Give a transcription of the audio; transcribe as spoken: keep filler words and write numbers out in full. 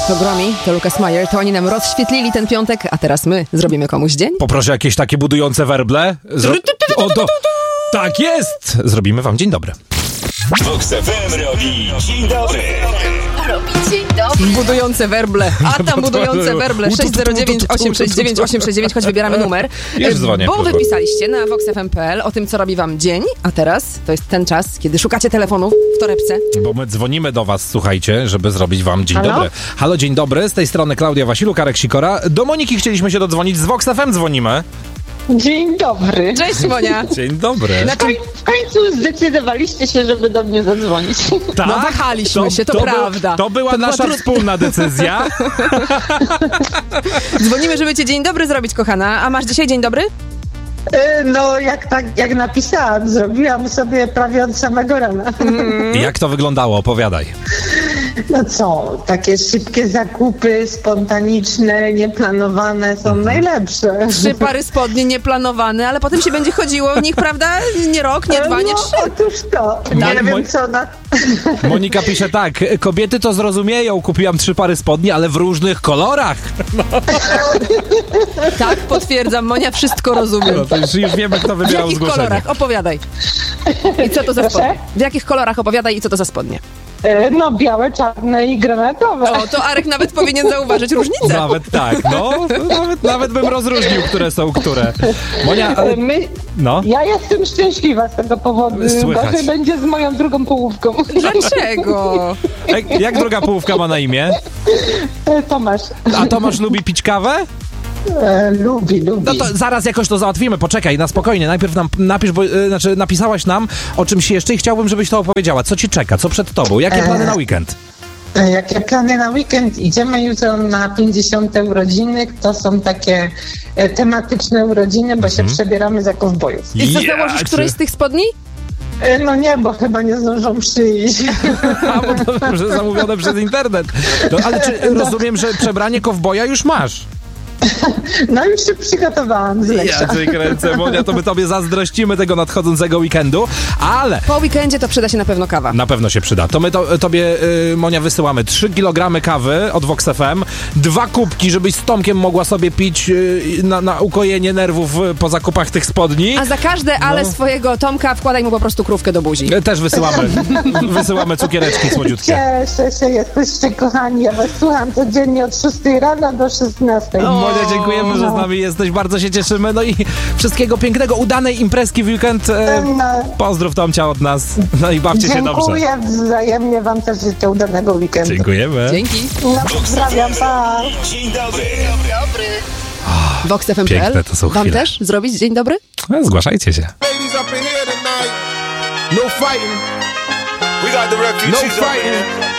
To Grammy, to Lucas Meyer, to oni nam rozświetlili ten piątek, a teraz my zrobimy komuś dzień. Poproszę jakieś takie budujące werble. Zro... O, to... Tak jest! Zrobimy wam dzień dobry. Vox F M robi dzień dobry. Robi dzień dobry. Budujące werble, a tam budujące werble. sześć zero dziewięć osiem sześć dziewięć osiem sześć dziewięć, choć wybieramy numer. Już dzwonię. Bo wypisaliście na vox f m kropka p l o tym, co robi wam dzień, a teraz to jest ten czas, kiedy szukacie telefonów w torebce. Bo my dzwonimy do was, słuchajcie, żeby zrobić wam dzień Halo? dobry. Halo, dzień dobry, z tej strony Klaudia Wasilu, Karek Sikora. Do Moniki chcieliśmy się dodzwonić, z Vox F M dzwonimy. Dzień dobry. Cześć, Monia. Dzień dobry. Na czym... W końcu zdecydowaliście się, żeby do mnie zadzwonić. Tak? No wahaliśmy się, to, to prawda. Był, to była to nasza była tru... wspólna decyzja. Dzwonimy, żeby cię dzień dobry zrobić, kochana. A masz dzisiaj dzień dobry? No, jak tak, jak napisałam, zrobiłam sobie prawie od samego rana. Mm. Jak to wyglądało? Opowiadaj. No co, takie szybkie zakupy, spontaniczne, nieplanowane są Mhm. najlepsze. Trzy pary spodni nieplanowane, ale potem się będzie chodziło w nich, prawda? Nie rok, nie dwa, nie no, trzy. otóż to. Nie Tak, wiem, moi- co na... Monika pisze tak, kobiety to zrozumieją, kupiłam trzy pary spodni, ale w różnych kolorach. Tak, potwierdzam, Monia wszystko rozumie. No to już, już wiemy, kto W wybierał jakich zgłoszenie. kolorach? Opowiadaj. I co to za Proszę? spodnie? W jakich kolorach opowiadaj i co to za spodnie? No, białe, czarne i granatowe. O, to Arek nawet powinien zauważyć różnicę. Nawet tak, no. Nawet, nawet bym rozróżnił, które są które. Monia, ale... My, No. ja jestem szczęśliwa z tego powodu. Słychać. Gorzej będzie z moją drugą połówką. Dlaczego? Jak, jak druga połówka ma na imię? Tomasz. A Tomasz lubi pić kawę? E, lubi, lubi. No to zaraz jakoś to załatwimy, poczekaj, na spokojnie. Najpierw nam napisz, bo, y, znaczy napisałaś nam o czymś jeszcze i chciałbym, żebyś to opowiedziała. Co ci czeka? Co przed tobą? Jakie E, plany na weekend? E, Jakie plany na weekend? Idziemy jutro na pięćdziesiąte urodziny. To są takie e, tematyczne urodziny, bo się przebieramy za kowbojów. I co, Ja, założysz czy- którejś z tych spodni? E, no nie, bo chyba nie zdążą przyjść. A, bo to że zamówione przez internet. No, ale czy rozumiem, że przebranie kowboja już masz? No już się przygotowałam z lekka. Ja cię kręcę, Monia, to my tobie zazdrościmy tego nadchodzącego weekendu, ale... Po weekendzie to przyda się na pewno kawa. Na pewno się przyda. To my to, tobie, y, Monia, wysyłamy trzy kilogramy kawy od Vox F M, dwa kubki, żebyś z Tomkiem mogła sobie pić y, na, na ukojenie nerwów y, po zakupach tych spodni. A za każde ale No. swojego Tomka wkładaj mu po prostu krówkę do buzi. Y, Też wysyłamy, wysyłamy cukiereczki słodziutkie. Cieszę się, jesteście kochani. Ja was słucham codziennie od szóstej rano do szesnastej. Monia, dziękujemy, że z nami jesteś, bardzo się cieszymy. No i wszystkiego pięknego, udanej imprezki w weekend. E, No. pozdrów Tomcia od nas. No i bawcie się dobrze. Dziękuję wzajemnie wam też życzę udanego weekendu. Dziękujemy. Dzięki. No, pozdrawiam, pa! Dzień dobry. vox f m kropka p l. Piękne to są Wam chwile. też zrobić dzień dobry? No, zgłaszajcie się. Ladies up in here tonight. No fighting. We got the refugees No up in fighting. here.